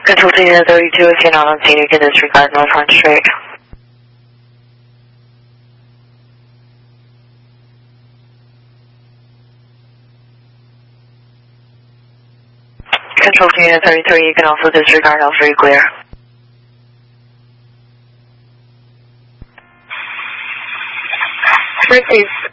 Control to Unit 32, if you're not on scene, you can disregard North Front Straight. Control to Unit 33, you can also disregard L3 clear. This is